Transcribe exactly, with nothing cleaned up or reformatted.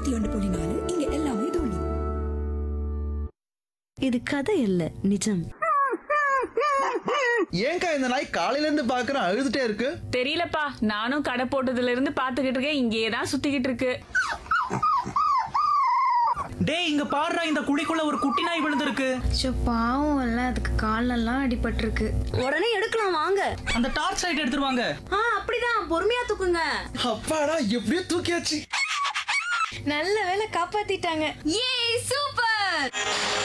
நூத்தி ஒன்று புள்ளி நாலு இங்க எல்லாமே தோழி. இது கதை இல்ல, நிஜம். ஏங்கா இந்த நாய் காலையில இருந்து பாக்குறேன் அழுதுட்டே இருக்கு? தெரியலப்பா, நானும் கடை போட்டதுல இருந்து பாத்துக்கிட்டு இருக்கேன், இங்கேயே தான் சுத்திக்கிட்டு இருக்கு. டேய், இங்க பாருடா, இந்த குழிக்குள்ள ஒரு குட்டி நாய் விழுந்திருக்கு. அச்சோ, பாவம் இல்ல, அதுக்கு காலெல்லாம் அடிபட்டிருக்கு. உடனே எடுக்கலாம் வாங்க. அந்த டார்ச் லைட் எடுத்துருவாங்க. ஆ, அப்படிதான், பொறுமையா தூக்குங்க. அப்பாடா, எப்படியோ தூக்கியாச்சு. நல்ல வேளை காப்பாத்திட்டாங்க. ஏ, சூப்பர்.